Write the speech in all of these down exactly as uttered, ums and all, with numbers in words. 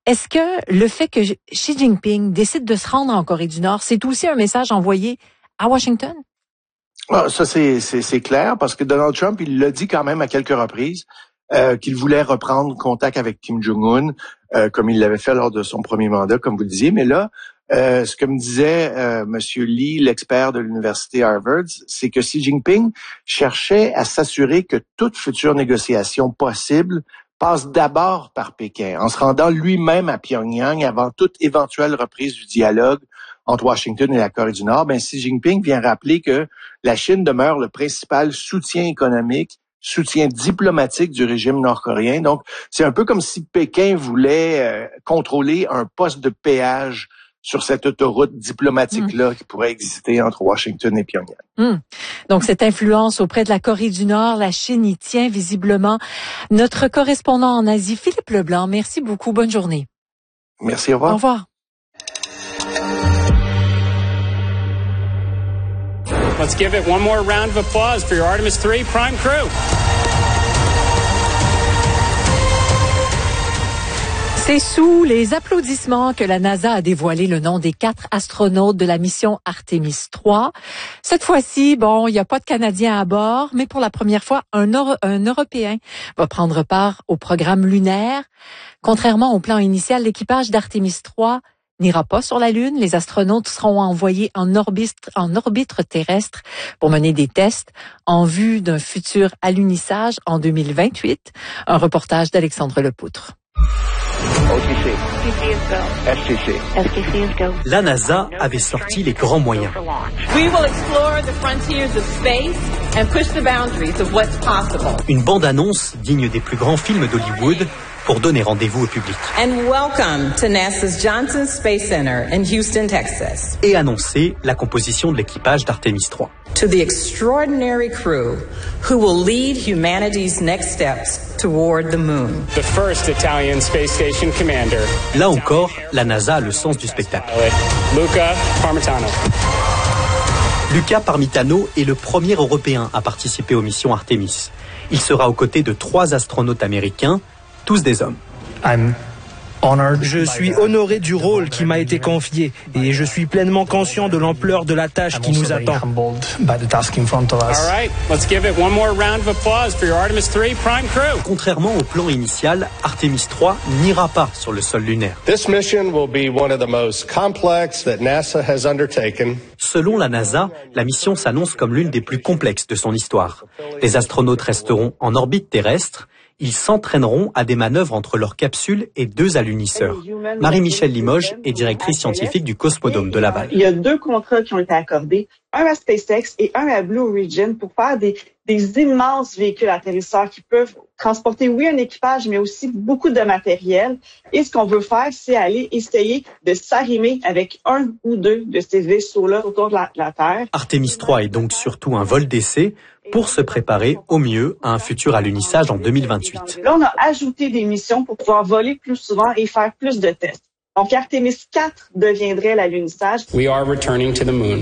Est-ce que le fait que Xi Jinping décide de se rendre en Corée du Nord, c'est aussi un message envoyé à Washington? Ah, ça, c'est, c'est, c'est clair, parce que Donald Trump, il l'a dit quand même à quelques reprises, euh, qu'il voulait reprendre contact avec Kim Jong-un, euh, comme il l'avait fait lors de son premier mandat, comme vous le disiez. Mais là, euh, ce que me disait euh, M. Lee, l'expert de l'université Harvard, c'est que Xi Jinping cherchait à s'assurer que toute future négociation possible passe d'abord par Pékin, en se rendant lui-même à Pyongyang avant toute éventuelle reprise du dialogue entre Washington et la Corée du Nord. Ben, Xi Jinping vient rappeler que la Chine demeure le principal soutien économique, soutien diplomatique du régime nord-coréen. Donc, c'est un peu comme si Pékin voulait euh, contrôler un poste de péage sur cette autoroute diplomatique-là mmh. qui pourrait exister entre Washington et Pyongyang. Mmh. Donc, cette influence auprès de la Corée du Nord, la Chine y tient visiblement. Notre correspondant en Asie, Philippe Leblanc, merci beaucoup. Bonne journée. Merci, au revoir. Au revoir. Let's give it one more round of applause for your Artemis three prime crew. C'est sous les applaudissements que la NASA a dévoilé le nom des quatre astronautes de la mission Artemis trois. Cette fois-ci, bon, il n'y a pas de Canadiens à bord, mais pour la première fois, un, Euro- un Européen va prendre part au programme lunaire. Contrairement au plan initial, l'équipage d'Artemis trois n'ira pas sur la Lune. Les astronautes seront envoyés en orbite, en orbite terrestre pour mener des tests en vue d'un futur alunissage en deux mille vingt-huit. Un reportage d'Alexandre Lepoutre. O T C. S T C. S T C is go. La NASA avait sorti les grands moyens. We will explore the frontiers of space and push the boundaries of what's possible. Une bande-annonce digne des plus grands films d'Hollywood pour donner rendez-vous au public. And welcome to NASA's Johnson Space Center in Houston, Texas. Et annoncer la composition de l'équipage d'Artemis trois. To the extraordinary crew who will lead humanity's next steps toward the moon. The first Italian space station commander. Là encore, la NASA a le sens du spectacle. Luca Parmitano. Luca Parmitano est le premier Européen à participer aux missions Artemis. Il sera aux côtés de trois astronautes américains, tous des hommes. Je suis honoré du rôle qui m'a été confié et je suis pleinement conscient de l'ampleur de la tâche qui nous attend. Contrairement au plan initial, Artemis trois n'ira pas sur le sol lunaire. Selon la NASA, la mission s'annonce comme l'une des plus complexes de son histoire. Les astronautes resteront en orbite terrestre. Ils s'entraîneront à des manœuvres entre leur capsule et deux alunisseurs. Marie-Michelle Limoges est directrice scientifique du Cosmodome de Laval. Il y a deux contrats qui ont été accordés, un à SpaceX et un à Blue Origin pour faire des, des immenses véhicules atterrisseurs qui peuvent transporter, oui, un équipage, mais aussi beaucoup de matériel. Et ce qu'on veut faire, c'est aller essayer de s'arrimer avec un ou deux de ces vaisseaux-là autour de la, la Terre. Artemis trois est donc surtout un vol d'essai pour se préparer au mieux à un futur alunissage en deux mille vingt-huit. Là, on a ajouté des missions pour pouvoir voler plus souvent et faire plus de tests. Donc, Artemis quatre deviendrait l'alunissage. We are returning to the moon.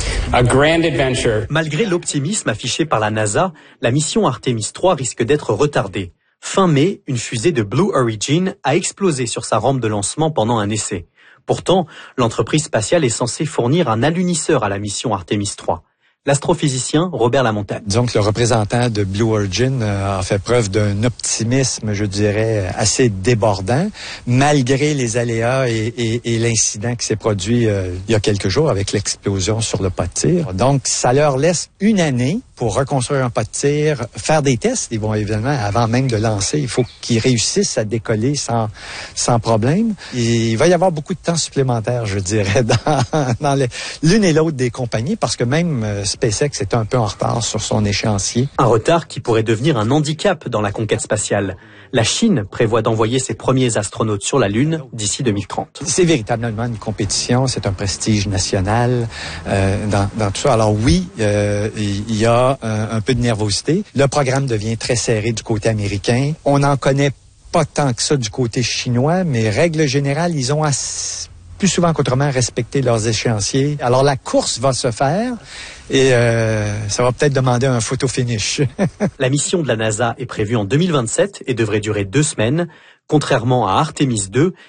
A grand adventure. Malgré l'optimisme affiché par la NASA, la mission Artemis trois risque d'être retardée. Fin mai, une fusée de Blue Origin a explosé sur sa rampe de lancement pendant un essai. Pourtant, l'entreprise spatiale est censée fournir un alunisseur à la mission Artemis trois. L'astrophysicien Robert Lamontagne. Disons que le représentant de Blue Origin a fait preuve d'un optimisme, je dirais, assez débordant, malgré les aléas et, et, et l'incident qui s'est produit euh, il y a quelques jours avec l'explosion sur le pas de tir. Donc, ça leur laisse une année pour reconstruire un pas de tir, faire des tests. Ils vont évidemment, avant même de lancer, il faut qu'ils réussissent à décoller sans sans problème. Et il va y avoir beaucoup de temps supplémentaire, je dirais, dans, dans les, l'une et l'autre des compagnies, parce que même euh, SpaceX est un peu en retard sur son échéancier. Un retard qui pourrait devenir un handicap dans la conquête spatiale. La Chine prévoit d'envoyer ses premiers astronautes sur la Lune d'ici deux mille trente. C'est véritablement une compétition, c'est un prestige national euh, dans, dans tout ça. Alors oui, euh, il y a un, un peu de nervosité. Le programme devient très serré du côté américain. On n'en connaît pas tant que ça du côté chinois, mais règle générale, ils ont assez, plus souvent qu'autrement respecté leurs échéanciers. Alors la course va se faire. Et euh, ça va peut-être demander un photo finish. La mission de la NASA est prévue en deux mille vingt-sept et devrait durer deux semaines. Contrairement à Artemis deux,